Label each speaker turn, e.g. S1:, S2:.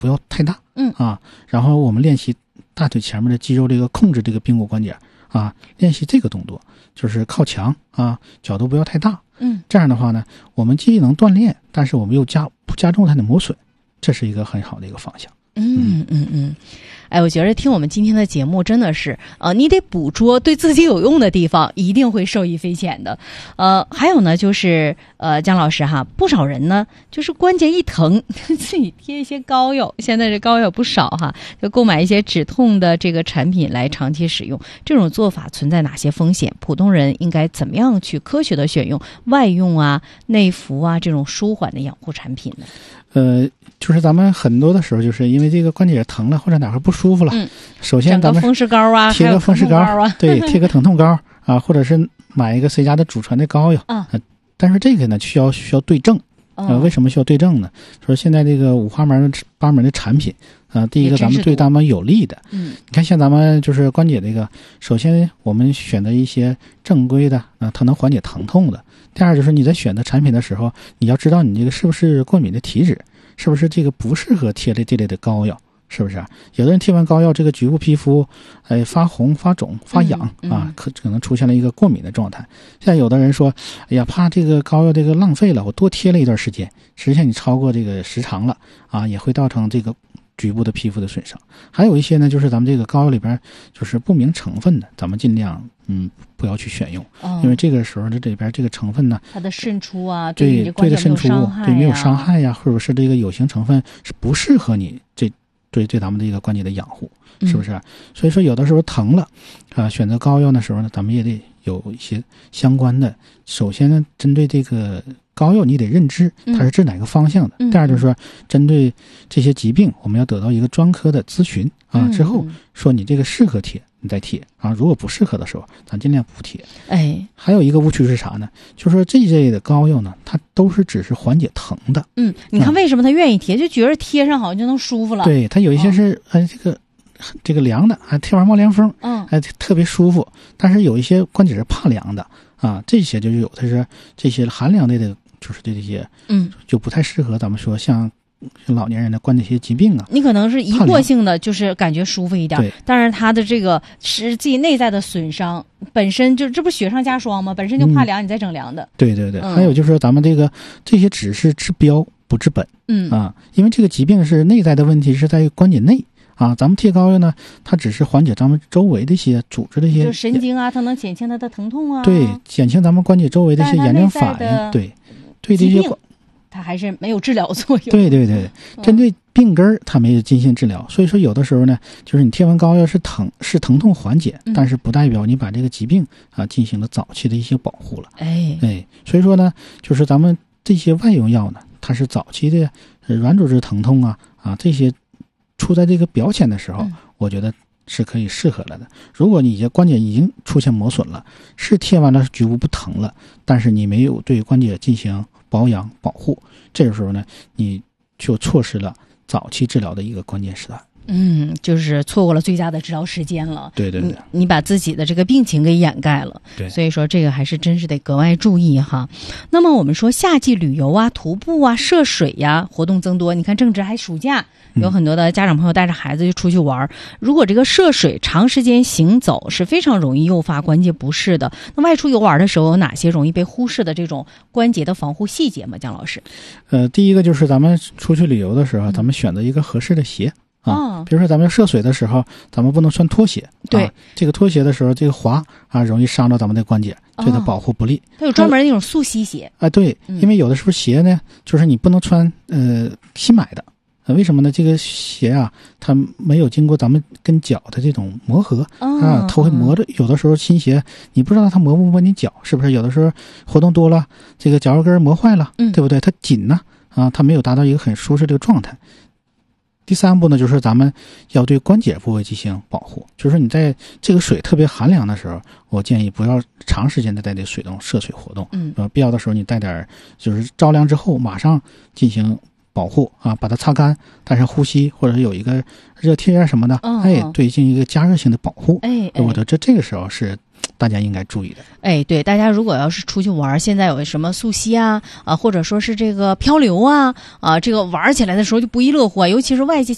S1: 不要太大，然后我们练习大腿前面的肌肉这个控制这个髌骨关节啊，练习这个动作，就是靠墙啊，角度不要太大，这样的话呢，我们既能锻炼，但是我们又不加重它的磨损，这是一个很好的一个方向。
S2: 哎，我觉得听我们今天的节目真的是，你得捕捉对自己有用的地方，一定会受益匪浅的。还有呢，就是姜老师哈，不少人呢，就是关节一疼，自己贴一些膏药，现在这膏药不少哈，就购买一些止痛的这个产品来长期使用。这种做法存在哪些风险？普通人应该怎么样去科学的选用外用啊、内服啊这种舒缓的养护产品呢？
S1: 就是咱们很多的时候，就是因为这个关节疼了或者哪块不舒服了，首先咱们
S2: 风湿膏啊，
S1: 贴个风湿膏啊，对，贴个疼痛膏啊，或者是买一个谁家的祖传的膏药啊。但是这个呢，需要对症。为什么需要对症呢？说现在这个五花八门的产品第一个咱们对咱们有利的，你看像咱们就是关节这个，首先我们选择一些正规的它能缓解疼痛的。第二就是你在选择产品的时候，你要知道你这个是不是过敏的体质，是不是这个不适合贴这类的膏药，是不是有的人贴完膏药，这个局部皮肤发红、发肿、发痒可能出现了一个过敏的状态。像有的人说，哎呀，怕这个膏药这个浪费了，我多贴了一段时间，实际上你超过这个时长了也会造成这个局部的皮肤的损伤。还有一些呢，就是咱们这个膏药里边就是不明成分的，咱们尽量不要去选用，因为这个时候这里边这个成分呢，它的
S2: 渗出啊，
S1: 对的渗出对没有伤害呀，或者是这个有形成分是不适合你对咱们这个关节的养护，是不是？所以说有的时候疼了选择膏药的时候呢，咱们也得有一些相关的。首先呢，针对这个膏药你得认知它是治哪个方向的。第二就是说，针对这些疾病，我们要得到一个专科的咨询之后说你这个适合贴你再贴如果不适合的时候咱尽量不贴。还有一个误区是啥呢？就是说这类的膏药呢，它都是只是缓解疼的。
S2: 你看为什么他愿意贴，就觉得贴上好像就能舒服了。
S1: 对，它有一些是这个凉的贴完冒凉风特别舒服。但是有一些关节是怕凉的这些就是有的是这些寒凉类的，就是这些就不太适合咱们说像老年人的关节些疾病你
S2: 可能是一过性的就是感觉舒服一点，但是它的这个实际内在的损伤本身就这不雪上加霜吗？本身就怕凉，你再整凉的。
S1: 对对对，还有就是说咱们这些只是治标不治本因为这个疾病是内在的问题是在于关节内咱们贴膏药呢，它只是缓解咱们周围的一些组织的一些
S2: 就神经它能减轻它的疼痛
S1: 对，减轻咱们关节周围的一些炎症反应。对这些
S2: 它还是没有治疗作用。
S1: 对对对，针对病根它没有进行治疗。所以说有的时候呢，就是你贴完膏药是疼痛缓解，但是不代表你把这个疾病进行了早期的一些保护了。所以说呢，就是咱们这些外用药呢，它是早期的软组织疼痛这些处在这个表浅的时候，我觉得是可以适合了的。如果你关节已经出现磨损了，是贴完了局部不疼了，但是你没有对关节进行保养保护，这个时候呢，你就错失了早期治疗的一个关键时段。
S2: 就是错过了最佳的治疗时间了。
S1: 对对对，
S2: 你把自己的这个病情给掩盖了。
S1: 对，
S2: 所以说这个还是真是得格外注意哈。那么我们说夏季旅游徒步涉水活动增多，你看正值还暑假，有很多的家长朋友带着孩子就出去玩，如果这个涉水长时间行走是非常容易诱发关节不适的。那外出游玩的时候有哪些容易被忽视的这种关节的防护细节吗？姜老师？
S1: 第一个就是咱们出去旅游的时候，咱们选择一个合适的鞋比如说咱们涉水的时候，咱们不能穿拖鞋。
S2: 对，
S1: 这个拖鞋的时候，这个滑容易伤到咱们的关节，对它保护不利。
S2: 它有专门那种速吸鞋
S1: 对，因为有的时候鞋呢，就是你不能穿新买的。为什么呢？这个鞋它没有经过咱们跟脚的这种磨合它会磨的。有的时候新鞋你不知道它磨不磨你脚，是不是？有的时候活动多了，这个脚后跟磨坏了，对不对？它紧它没有达到一个很舒适的状态。第三步呢，就是咱们要对关节部位进行保护。就是你在这个水特别寒凉的时候，我建议不要长时间的在这水中涉水活动。必要的时候你带点就是着凉之后马上进行保护把它擦干，但是呼吸或者有一个热贴什么的对，进行一个加热性的保护。我觉得这个时候是大家应该注意的。
S2: 对，大家如果要是出去玩，现在有什么溯溪或者说是这个漂流这个玩起来的时候就不亦乐乎尤其是外界